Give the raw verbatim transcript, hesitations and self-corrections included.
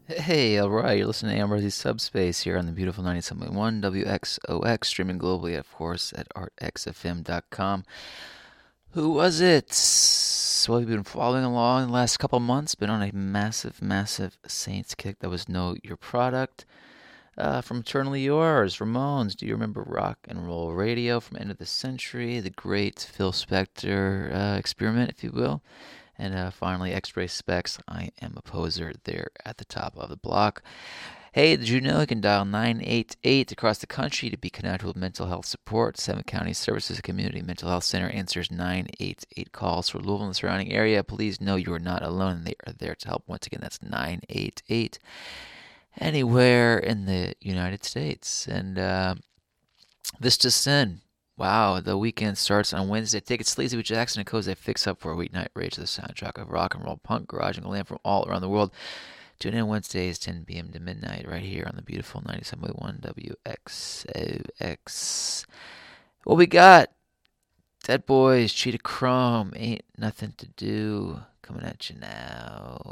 Hey, all right, you're listening to Ambrosie Subspace here on the beautiful ninety-seven point one W X O X, streaming globally, of course, at art x f m dot com. Who was it? Well, you've been following along the last couple months, been on a massive, massive Saints kick. That was Know Your Product. Uh, from Eternally Yours, Ramones. Do you remember Rock and Roll Radio from End of the Century? The great Phil Spector uh, experiment, if you will. And uh, finally, X-Ray Specs. I Am a Poser there at the top of the block. Hey, did you know you can dial nine eight eight across the country to be connected with mental health support? Seven County Services Community Mental Health Center answers nine eight eight calls for Louisville and the surrounding area. Please know you are not alone, and they are there to help. Once again, that's nine eight eight anywhere in the United States. And uh, this just in. Wow, the weekend starts on Wednesday. Take it sleazy with Jackson and Cozy Fix Up for a weeknight rage, the soundtrack of rock and roll, punk, garage, and glam from all around the world. Tune in Wednesdays, ten p.m. to midnight, right here on the beautiful ninety-seven point one W X O X. What we got? Dead Boys, Cheetah Chrome, Ain't Nothing to Do, coming at you now.